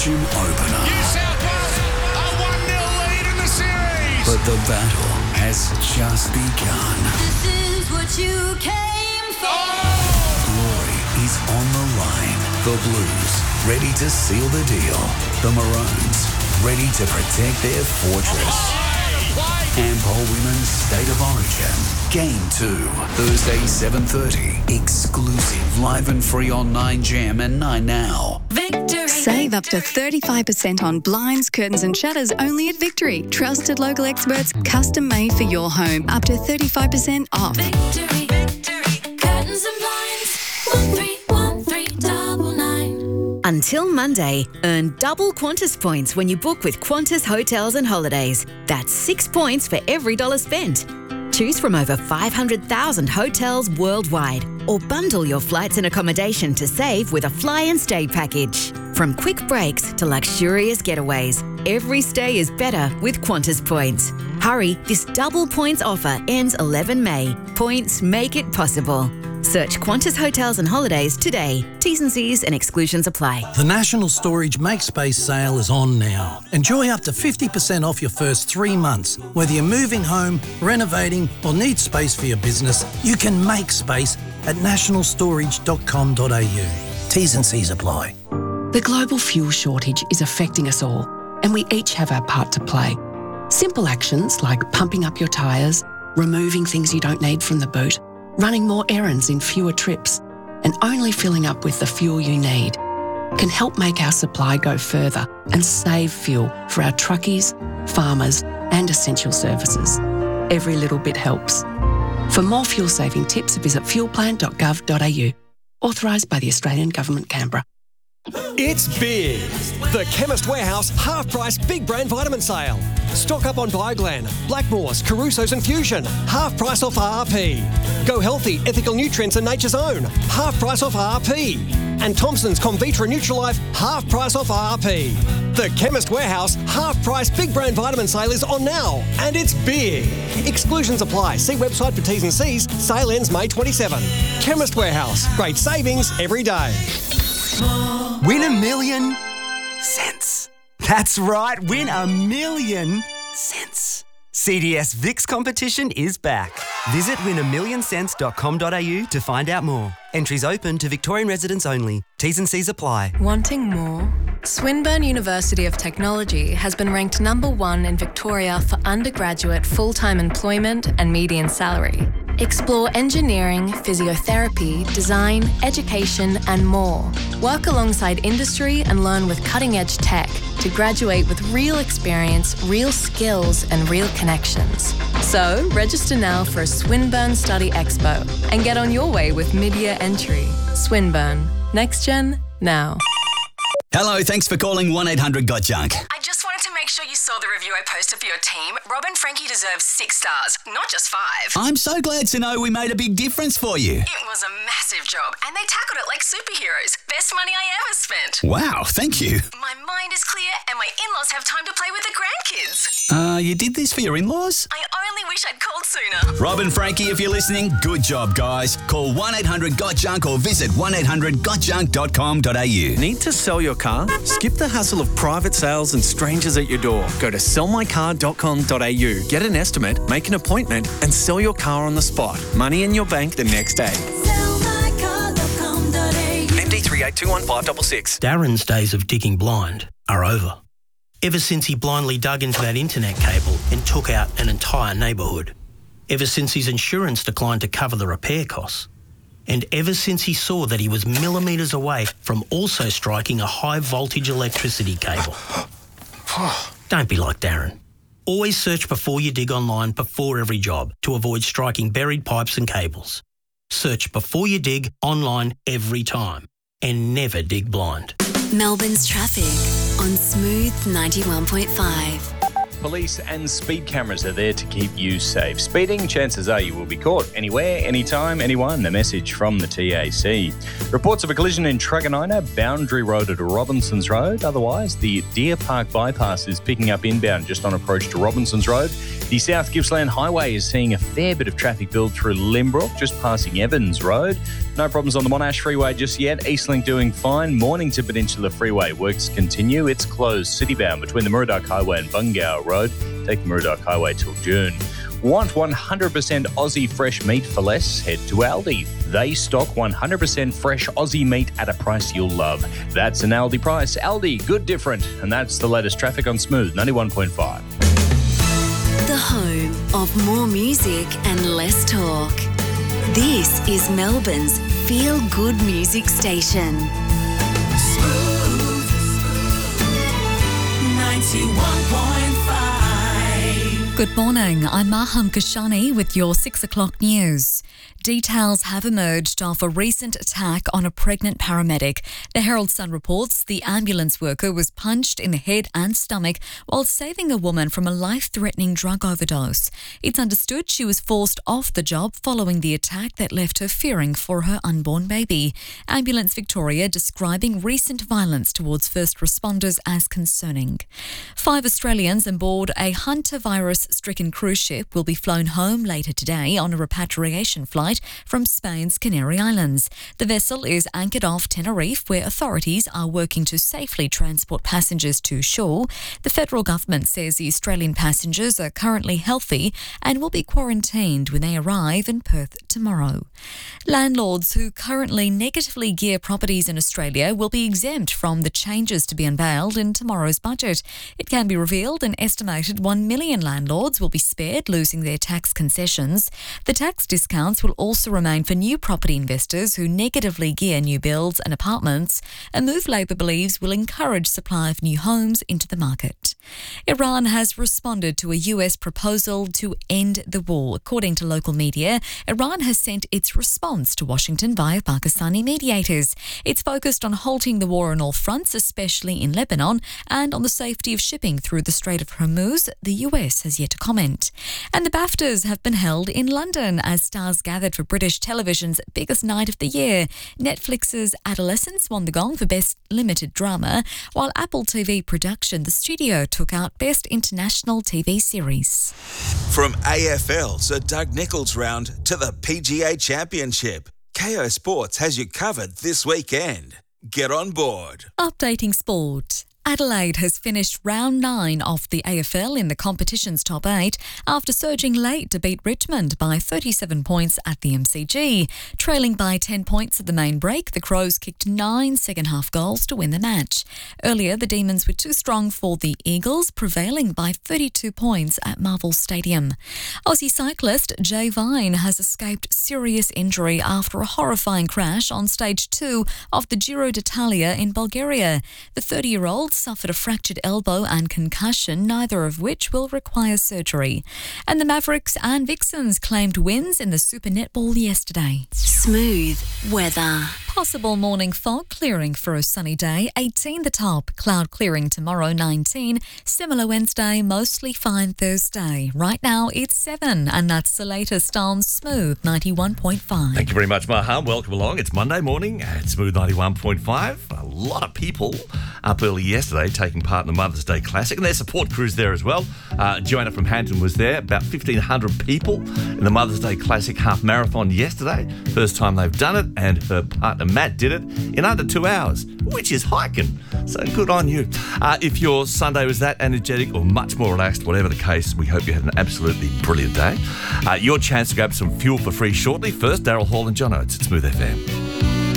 division opener. New South Wales, a 1-0 lead in the series. But the battle has just begun. This is what you came for. Glory is on the line. The Blues ready to seal the deal. The Maroons ready to protect their fortress. Ampol Women's State of Origin. Game 2. Thursday, 7:30. Exclusive, live and free on 9Jam and 9Now. Victory. Save up to 35% on blinds, curtains and shutters only at Victory. Trusted local experts, custom made for your home. Up to 35% off. Victory, victory. Curtains and blinds. 131399. Until Monday, earn double Qantas points when you book with Qantas Hotels and Holidays. That's 6 points for every $1 spent. Choose from over 500,000 hotels worldwide or bundle your flights and accommodation to save with a fly and stay package. From quick breaks to luxurious getaways, every stay is better with Qantas points. Hurry, this double points offer ends 11 May. Points make it possible. Search Qantas Hotels and Holidays today. T's and C's and exclusions apply. The National Storage Make Space sale is on now. Enjoy up to 50% off your first 3 months. Whether you're moving home, renovating or need space for your business, you can make space at nationalstorage.com.au. T's and C's apply. The global fuel shortage is affecting us all, and we each have our part to play. Simple actions like pumping up your tyres, removing things you don't need from the boot, running more errands in fewer trips, and only filling up with the fuel you need can help make our supply go further and save fuel for our truckies, farmers, and essential services. Every little bit helps. For more fuel-saving tips, visit fuelplan.gov.au. Authorised by the Australian Government, Canberra. It's big. The Chemist Warehouse half-price big brand vitamin sale. Stock up on Bioglan, Blackmores, Caruso's and Fusion. Half price off RRP. Go Healthy, Ethical Nutrients and Nature's Own. Half price off RRP. And Thompson's Comvitra Nutralife, half price off RRP. The Chemist Warehouse half-price big brand vitamin sale is on now. And it's big. Exclusions apply. See website for T's and C's. Sale ends May 27. Chemist Warehouse. Great savings every day. Win $1 million cents. That's right, win $1 million cents. CDS VIX competition is back. Visit win1millioncents.com.au to find out more. Entries open to Victorian residents only. T's and C's apply. Wanting more? Swinburne University of Technology has been ranked #1 in Victoria for undergraduate full-time employment and median salary. Explore engineering, physiotherapy, design, education and more. Work alongside industry and learn with cutting-edge tech to graduate with real experience, real skills and real connections. So, register now for a Swinburne Study Expo and get on your way with mid-year entry. Swinburne. Next Gen, now. Hello, thanks for calling 1-800-GOT-JUNK. I just wanted to make sure you saw the review I posted for your team. Rob and Frankie deserve 6 stars, not just 5. I'm so glad to know we made a big difference for you. It was a massive job, and they tackled it like superheroes. Best money I ever spent. Wow, thank you. My mind is clear, and my in-laws have time to play with the grandkids. You did this for your in-laws? I only wish I'd called sooner. Rob and Frankie, if you're listening, good job, guys. Call 1-800-GOT-JUNK or visit 1-800-GOTJUNK.com.au. Need to sell your car? Skip the hassle of private sales and strangers at your door. Go to sellmycar.com.au. Get an estimate, make an appointment, and sell your car on the spot. Money in your bank the next day. Sellmycar.com.au. MD38215566. Darren's days of digging blind are over. Ever since he blindly dug into that internet cable and took out an entire neighbourhood. Ever since his insurance declined to cover the repair costs. And ever since he saw that he was millimetres away from also striking a high-voltage electricity cable. Don't be like Darren. Always search before you dig online before every job to avoid striking buried pipes and cables. Search before you dig online every time. And never dig blind. Melbourne's traffic on Smooth 91.5. Police and speed cameras are there to keep you safe. Speeding, chances are you will be caught anywhere, anytime, anyone. The message from the TAC. Reports of a collision in Truganina, Boundary Road at Robinson's Road. Otherwise, the Deer Park bypass is picking up inbound just on approach to Robinson's Road. The South Gippsland Highway is seeing a fair bit of traffic build through Limbrook, just passing Evans Road. No problems on the Monash Freeway just yet. Eastlink doing fine. Mornington Peninsula Freeway works continue. It's closed citybound between the Murdoch Highway and Bungao Road. Take the Murdoch Highway till June. Want 100% Aussie fresh meat for less? Head to Aldi. They stock 100% fresh Aussie meat at a price you'll love. That's an Aldi price. Aldi, good different. And that's the latest traffic on Smooth 91.5. The home of more music and less talk. This is Melbourne's feel-good music station. Smooth 91.5. Good morning, I'm Maham Kashani with your 6 o'clock news. Details have emerged of a recent attack on a pregnant paramedic. The Herald Sun reports the ambulance worker was punched in the head and stomach while saving a woman from a life-threatening drug overdose. It's understood she was forced off the job following the attack that left her fearing for her unborn baby. Ambulance Victoria describing recent violence towards first responders as concerning. 5 Australians on board a Hunter virus-stricken cruise ship will be flown home later today on a repatriation flight from Spain's Canary Islands. The vessel is anchored off Tenerife, where authorities are working to safely transport passengers to shore. The federal government says the Australian passengers are currently healthy and will be quarantined when they arrive in Perth tomorrow. Landlords who currently negatively gear properties in Australia will be exempt from the changes to be unveiled in tomorrow's budget. It can be revealed an estimated 1 million landlords will be spared losing their tax concessions. The tax discounts will also remain for new property investors who negatively gear new builds and apartments, a move Labor believes will encourage supply of new homes into the market. Iran has responded to a US proposal to end the war. According to local media, Iran has sent its response to Washington via Pakistani mediators. It's focused on halting the war on all fronts, especially in Lebanon, and on the safety of shipping through the Strait of Hormuz. The US has yet to comment. And the BAFTAs have been held in London as stars gathered for British television's biggest night of the year. Netflix's Adolescence won the gong for Best Limited Drama, while Apple TV production The Studio took out Best International TV Series. From AFL's Doug Nicholls round to the PGA Championship, KO Sports has you covered this weekend. Get on board. Updating sport. Adelaide has finished round 9 of the AFL in the competition's top 8 after surging late to beat Richmond by 37 points at the MCG. Trailing by 10 points at the main break, the Crows kicked 9 second-half goals to win the match. Earlier, the Demons were too strong for the Eagles, prevailing by 32 points at Marvel Stadium. Aussie cyclist Jay Vine has escaped serious injury after a horrifying crash on stage 2 of the Giro d'Italia in Bulgaria. The 30-year-old suffered a fractured elbow and concussion, neither of which will require surgery. And the Mavericks and Vixens claimed wins in the Super Netball yesterday. Smooth weather. Possible morning fog clearing for a sunny day, 18 the top. Cloud clearing tomorrow, 19. Similar Wednesday, mostly fine Thursday. Right now it's 7, and that's the latest on Smooth 91.5. Thank you very much, Maham. Welcome along. It's Monday morning at Smooth 91.5. A lot of people up early yesterday taking part in the Mother's Day Classic, and their support crews there as well. Joanna from Hanton was there. About 1,500 people in the Mother's Day Classic half marathon yesterday. First time they've done it, and her partner Matt did it in under 2 hours, which is hiking. So good on you. If your Sunday was that energetic or much more relaxed, whatever the case, we hope you had an absolutely brilliant day. Your chance to grab some fuel for free shortly. First, Daryl Hall and John Oates at Smooth FM.